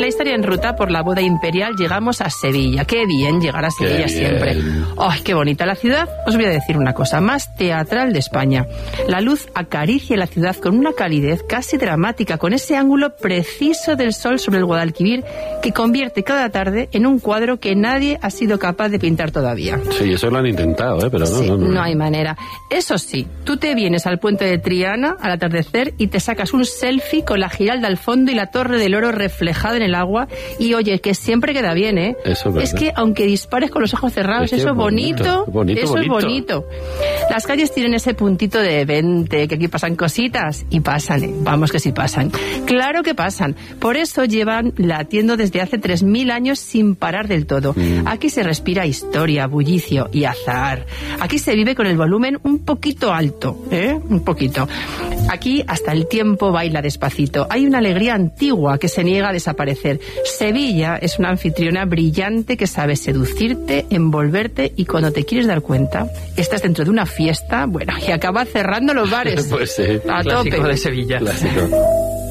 la historia en ruta por la boda imperial llegamos a Sevilla. Qué bien llegar a Sevilla siempre. ¡Ay, qué bonita la ciudad! Os voy a decir una cosa, más teatral de España. La luz acaricia la ciudad con una calidez casi dramática, con ese ángulo preciso del sol sobre el Guadalquivir que convierte cada tarde en un cuadro que nadie ha sido capaz de pintar todavía. Sí, eso lo han intentado, pero no, sí, no. No hay manera. Eso sí, tú te vienes al puente de Triana al atardecer y te sacas un selfie con la Giralda al fondo y la Torre del Oro reflejada en el agua y oye, que siempre queda bien, ¿eh? Eso es que aunque dispares con los ojos cerrados, eso es bonito. Eso es bonito. Las calles tienen ese puntito de vente, que aquí pasan cositas y pasan, ¿eh? Vamos que sí pasan. Claro que pasan. Por eso llevan latiendo desde hace 3000 años sin parar del todo. Aquí se respira historia, bullicio y azar. Aquí se vive con el volumen un poquito alto, ¿eh? Un poquito. Aquí hasta el tiempo baila despacito. Hay una alegría antigua que se niega a desaparecer. Sevilla es una anfitriona brillante que sabe seducirte, envolverte y cuando te quieres dar cuenta, estás dentro de una fiesta, bueno, y acaba cerrando los bares. Pues sí. A Clásico tope. de Sevilla. Clásico.